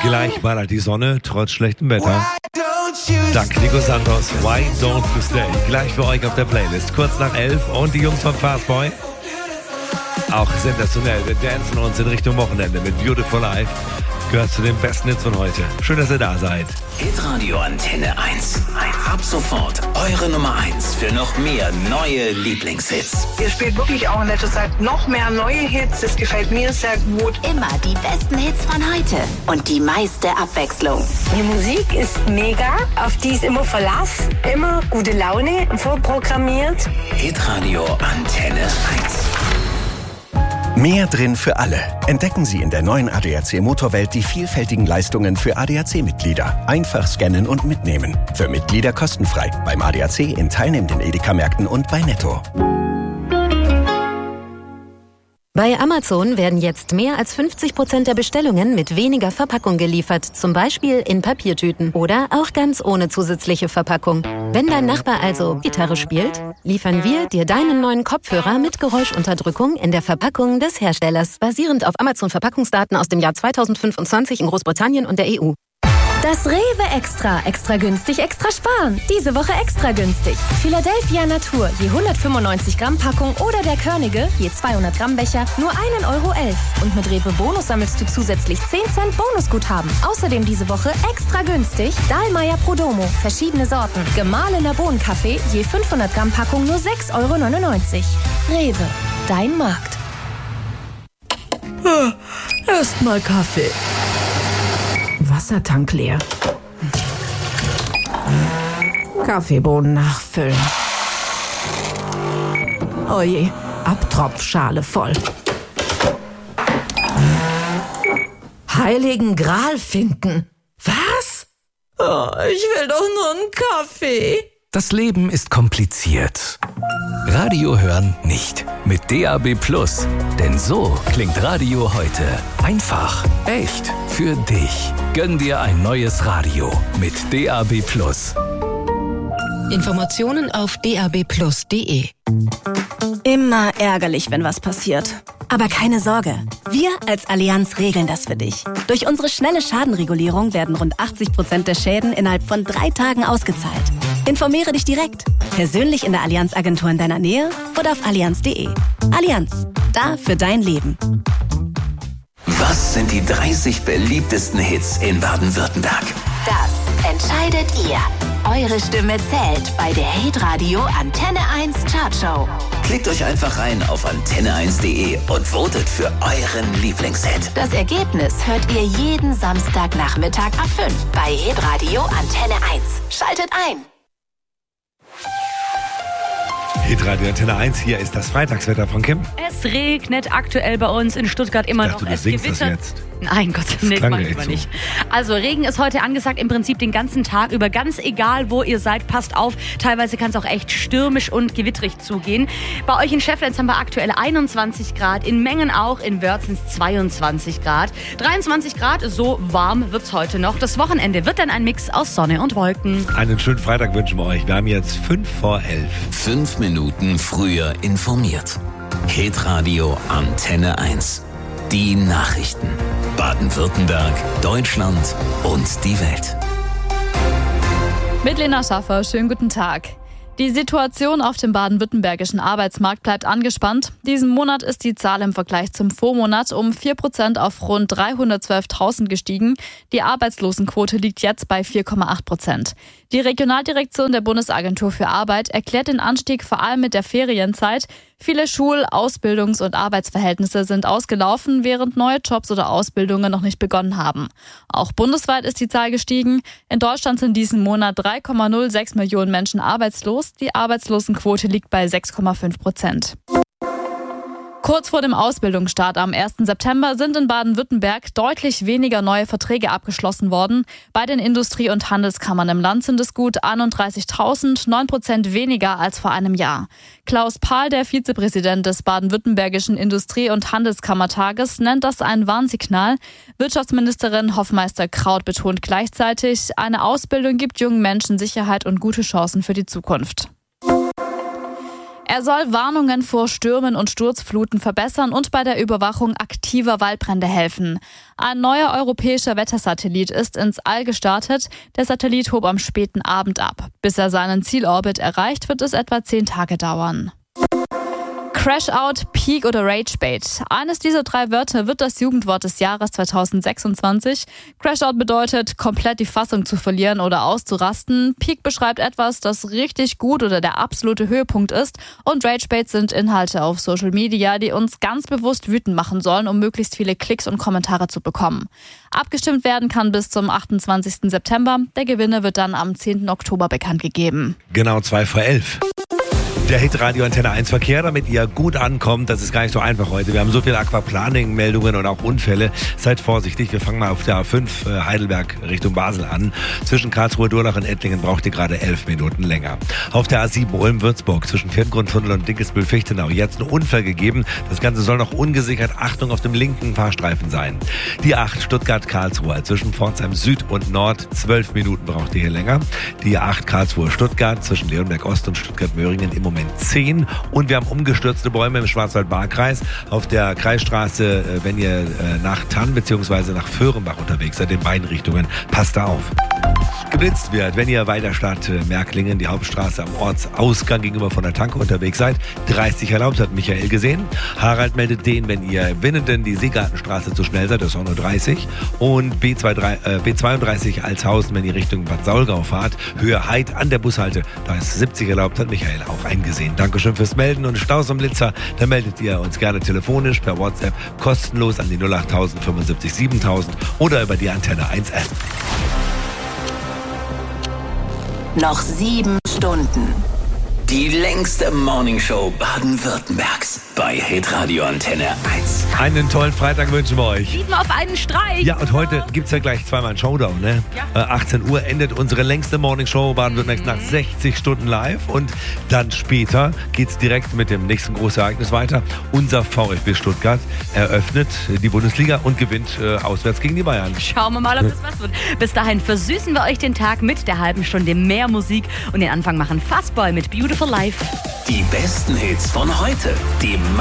Gleich ballert die Sonne, trotz schlechtem Wetter. Dank Nico Santos, Why Don't You Stay? Gleich für euch auf der Playlist. Kurz nach 11 und die Jungs von Fastboy. Auch sensationell, wir dancen uns in Richtung Wochenende mit Beautiful Life. Gehört zu den besten Hits von heute. Schön, dass ihr da seid. Hitradio Antenne 1. Ab sofort eure Nummer 1 für noch mehr neue Lieblingshits. Ihr spielt wirklich auch in letzter Zeit noch mehr neue Hits. Das gefällt mir sehr gut. Immer die besten Hits von heute und die meiste Abwechslung. Die Musik ist mega, auf die ist immer Verlass, immer gute Laune, vorprogrammiert. Hitradio Antenne 1. Mehr drin für alle. Entdecken Sie in der neuen ADAC Motorwelt die vielfältigen Leistungen für ADAC-Mitglieder. Einfach scannen und mitnehmen. Für Mitglieder kostenfrei. Beim ADAC in teilnehmenden Edeka-Märkten und bei Netto. Bei Amazon werden jetzt mehr als 50% der Bestellungen mit weniger Verpackung geliefert, zum Beispiel in Papiertüten oder auch ganz ohne zusätzliche Verpackung. Wenn dein Nachbar also Gitarre spielt, liefern wir dir deinen neuen Kopfhörer mit Geräuschunterdrückung in der Verpackung des Herstellers, basierend auf Amazon-Verpackungsdaten aus dem Jahr 2025 in Großbritannien und der EU. Das Rewe Extra günstig, extra sparen. Diese Woche extra günstig. Philadelphia Natur, je 195 Gramm Packung oder der Körnige, je 200 Gramm Becher, nur 1,11 Euro. Und mit Rewe Bonus sammelst du zusätzlich 10 Cent Bonusguthaben. Außerdem diese Woche extra günstig Dahlmeier Prodomo, verschiedene Sorten. Gemahlener Bohnenkaffee, je 500 Gramm Packung, nur 6,99 Euro. Rewe, dein Markt. Erstmal Kaffee. Wassertank leer. Kaffeebohnen nachfüllen. Oje, Abtropfschale voll. Heiligen Gral finden. Was? Oh, ich will doch nur einen Kaffee. Das Leben ist kompliziert. Radio hören nicht. Mit DAB+. Denn so klingt Radio heute. Einfach, echt, für dich. Gönn dir ein neues Radio mit DAB+. Informationen auf dab+.de. Immer ärgerlich, wenn was passiert. Aber keine Sorge, wir als Allianz regeln das für dich. Durch unsere schnelle Schadenregulierung werden rund 80% der Schäden innerhalb von 3 Tagen ausgezahlt. Informiere dich direkt, persönlich in der Allianz-Agentur in deiner Nähe oder auf allianz.de. Allianz, da für dein Leben. Was sind die 30 beliebtesten Hits in Baden-Württemberg? Das entscheidet ihr. Eure Stimme zählt bei der Hitradio Antenne 1 Chartshow. Klickt euch einfach rein auf antenne1.de und votet für euren Lieblingshit. Das Ergebnis hört ihr jeden Samstagnachmittag ab 5 bei Hitradio Antenne 1. Schaltet ein! Hitradio Antenne 1, hier ist das Freitagswetter von Kim. Es regnet aktuell bei uns in Stuttgart immer noch. Du singst das jetzt. Nein, Gott sei Dank, machen wir nicht. Also Regen ist heute angesagt, im Prinzip den ganzen Tag über. Ganz egal, wo ihr seid, passt auf. Teilweise kann es auch echt stürmisch und gewittrig zugehen. Bei euch in Schefflens haben wir aktuell 21 Grad, in Mengen auch, in Wörzens 22 Grad. 23 Grad, so warm wird's heute noch. Das Wochenende wird dann ein Mix aus Sonne und Wolken. Einen schönen Freitag wünschen wir euch. Wir haben jetzt 5 vor 11. 5 Minuten früher informiert. Hitradio Antenne 1. Die Nachrichten. Baden-Württemberg, Deutschland und die Welt. Mit Lena Schaffer, schönen guten Tag. Die Situation auf dem baden-württembergischen Arbeitsmarkt bleibt angespannt. Diesen Monat ist die Zahl im Vergleich zum Vormonat um 4% auf rund 312.000 gestiegen. Die Arbeitslosenquote liegt jetzt bei 4,8%. Die Regionaldirektion der Bundesagentur für Arbeit erklärt den Anstieg vor allem mit der Ferienzeit. Viele Schul-, Ausbildungs- und Arbeitsverhältnisse sind ausgelaufen, während neue Jobs oder Ausbildungen noch nicht begonnen haben. Auch bundesweit ist die Zahl gestiegen. In Deutschland sind diesen Monat 3,06 Millionen Menschen arbeitslos. Die Arbeitslosenquote liegt bei 6,5%. Kurz vor dem Ausbildungsstart am 1. September sind in Baden-Württemberg deutlich weniger neue Verträge abgeschlossen worden. Bei den Industrie- und Handelskammern im Land sind es gut 31.000, 9% weniger als vor einem Jahr. Klaus Pahl, der Vizepräsident des baden-württembergischen Industrie- und Handelskammertages, nennt das ein Warnsignal. Wirtschaftsministerin Hoffmeister-Kraut betont gleichzeitig, eine Ausbildung gibt jungen Menschen Sicherheit und gute Chancen für die Zukunft. Er soll Warnungen vor Stürmen und Sturzfluten verbessern und bei der Überwachung aktiver Waldbrände helfen. Ein neuer europäischer Wettersatellit ist ins All gestartet. Der Satellit hob am späten Abend ab. Bis er seinen Zielorbit erreicht, wird es etwa 10 Tage dauern. Crash-Out, Peak oder Rage-Bait. Eines dieser 3 Wörter wird das Jugendwort des Jahres 2026. Crash-Out bedeutet, komplett die Fassung zu verlieren oder auszurasten. Peak beschreibt etwas, das richtig gut oder der absolute Höhepunkt ist. Und Rage-Bait sind Inhalte auf Social Media, die uns ganz bewusst wütend machen sollen, um möglichst viele Klicks und Kommentare zu bekommen. Abgestimmt werden kann bis zum 28. September. Der Gewinner wird dann am 10. Oktober bekannt gegeben. Genau 2 vor 11. Der Hitradio Antenne 1 Verkehr, damit ihr gut ankommt. Das ist gar nicht so einfach heute. Wir haben so viele Aquaplaning-Meldungen und auch Unfälle. Seid vorsichtig. Wir fangen mal auf der A5 Heidelberg Richtung Basel an. Zwischen Karlsruhe, Durlach und Ettlingen braucht ihr gerade 11 Minuten länger. Auf der A7 Ulm-Würzburg zwischen Viertgrundtunnel und Dinkelsbühl-Fichtenau jetzt ein Unfall gegeben. Das Ganze soll noch ungesichert. Achtung auf dem linken Fahrstreifen sein. Die 8 Stuttgart-Karlsruhe zwischen Pforzheim Süd und Nord. 12 Minuten braucht ihr hier länger. Die 8 Karlsruhe-Stuttgart zwischen Leonberg Ost und Stuttgart-Möhringen im Moment 10. Und wir haben umgestürzte Bäume im Schwarzwald-Baar-Kreis. Auf der Kreisstraße, wenn ihr nach Tann bzw. nach Föhrenbach unterwegs seid, in beiden Richtungen, passt da auf. Geblitzt wird, wenn ihr weiter statt Märklingen, die Hauptstraße am Ortsausgang gegenüber von der Tanke unterwegs seid. 30 erlaubt, hat Michael gesehen. Harald meldet den, wenn ihr Winnenden die Seegartenstraße zu schnell seid, das ist auch nur 30. Und B32 Altshausen, wenn ihr Richtung Bad Saulgau fahrt. Höhe Heid an der Bushalte, da ist 70 erlaubt, hat Michael auch eingesehen. Dankeschön fürs Melden und Staus am Blitzer. Da meldet ihr uns gerne telefonisch per WhatsApp kostenlos an die 08000 75 7000 oder über die Antenne 1 App. Noch 7 Stunden. Die längste Morningshow Baden-Württembergs bei Hitradio Antenne 1. Einen tollen Freitag wünschen wir euch. 7 auf einen Streich. Ja, und heute gibt es ja gleich zweimal einen Showdown, ne? Ja. 18 Uhr endet unsere längste Morningshow Baden-Württembergs nach 60 Stunden live. Und dann später geht es direkt mit dem nächsten großen Ereignis weiter. Unser VfB Stuttgart eröffnet die Bundesliga und gewinnt auswärts gegen die Bayern. Schauen wir mal, ob das was wird. Bis dahin versüßen wir euch den Tag mit der halben Stunde mehr Musik. Und den Anfang machen Fastboy mit Beautiful Life. Die besten Hits von heute. Die